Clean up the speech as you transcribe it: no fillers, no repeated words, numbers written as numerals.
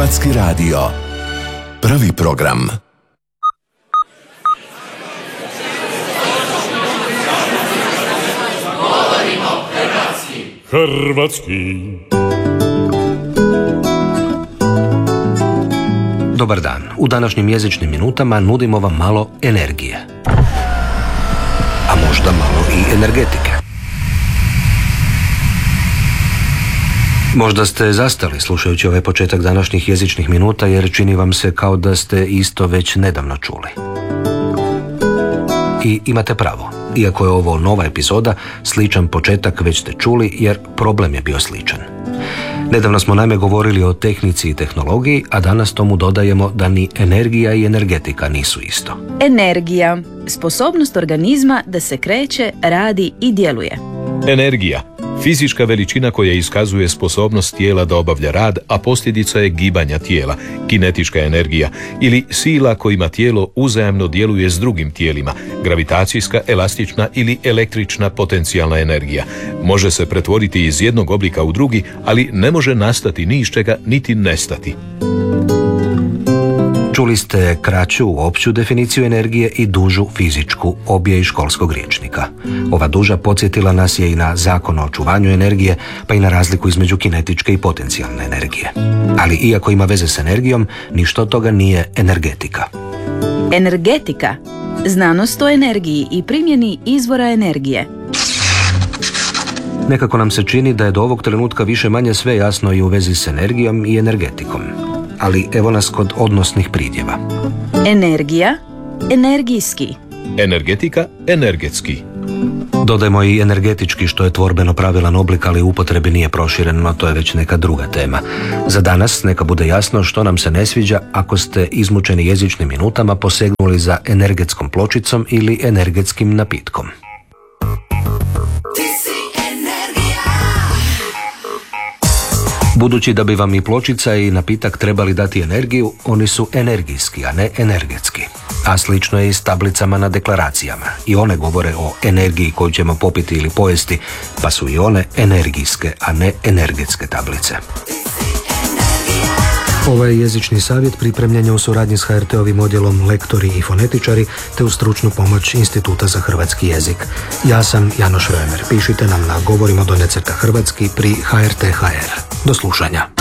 Hrvatski radio. Prvi program. Hrvatski. Dobar dan. U današnjim jezičnim minutama nudimo vam malo energije. A možda malo i energetike. Možda ste zastali slušajući ovaj početak današnjih jezičnih minuta jer čini vam se kao da ste isto već nedavno čuli. I imate pravo. Iako je ovo nova epizoda, sličan početak već ste čuli jer problem je bio sličan. Nedavno smo naime govorili o tehnici i tehnologiji, a danas tomu dodajemo da ni energija i energetika nisu isto. Energija. Sposobnost organizma da se kreće, radi i djeluje. Energija. Fizička veličina koja iskazuje sposobnost tijela da obavlja rad, a posljedica je gibanja tijela, kinetička energija, ili sila kojima tijelo uzajamno djeluje s drugim tijelima, gravitacijska, elastična ili električna potencijalna energija. Može se pretvoriti iz jednog oblika u drugi, ali ne može nastati ni iz čega, niti nestati. Čuli ste kraću, opću definiciju energije i dužu fizičku, obje iz školskog rječnika. Ova duža podsjetila nas je i na zakon o očuvanju energije, pa i na razliku između kinetičke i potencijalne energije. Ali iako ima veze s energijom, ništa od toga nije energetika. Energetika. Znanost o energiji i primjeni izvora energije. Nekako nam se čini da je do ovog trenutka više manje sve jasno i u vezi s energijom i energetikom. Ali evo nas kod odnosnih pridjeva. Energija, energijski. Energetika, energetski. Dodajmo i energetički, što je tvorbeno pravilan oblik, ali u upotrebi nije proširen, no to je već neka druga tema. Za danas neka bude jasno što nam se ne sviđa ako ste izmučeni jezičnim minutama posegnuli za energetskom pločicom ili energetskim napitkom. Budući da bi vam i pločica i napitak trebali dati energiju, oni su energijski, a ne energetski. A slično je i s tablicama na deklaracijama. I one govore o energiji koju ćemo popiti ili pojesti, pa su i one energijske, a ne energetske tablice. Ovaj jezični savjet pripremljen je u suradnji s HRT-ovim odjelom Lektori i fonetičari te uz stručnu pomoć Instituta za hrvatski jezik. Ja sam Janoš Römer. Pišite nam na govorimo_hrvatski pri HRT.hr. Do slušanja.